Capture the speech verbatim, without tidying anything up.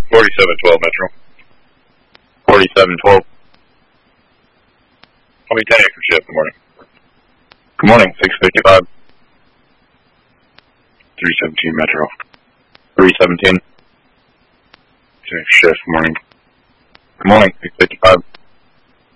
forty-seven twelve Metro. forty-seven twelve. Call me ten acre shift. Good morning. Good morning, six fifty-five. three seventeen Metro. three seventeen. ten acre shift. Good morning. Good morning, six fifty-five.